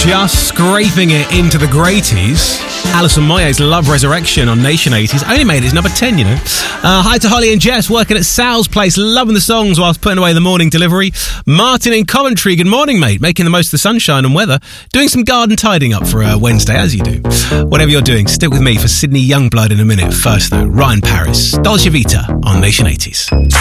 Just scraping it into the greaties. Alison Moyet's Love Resurrection on Nation 80s. Only made it as number 10, you know. Hi to Holly and Jess working at Sal's place, loving the songs whilst putting away the morning delivery. Martin in Coventry, good morning, mate. Making the most of the sunshine and weather. Doing some garden tidying up for Wednesday, as you do. Whatever you're doing, stick with me for Sydney Youngblood in a minute. First, though, Ryan Paris, Dolce Vita on Nation 80s.